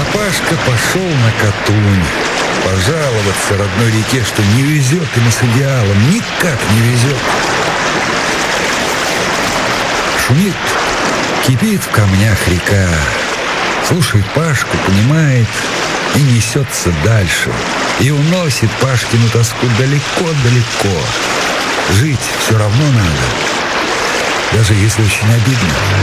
Пашка пошел на Катунь пожаловаться родной реке, что не везет ему с идеалом, никак не везет. Шумит, кипит в камнях река, слушает Пашку, понимает и несется дальше, и уносит Пашкину тоску далеко-далеко. Жить все равно надо, даже если очень обидно.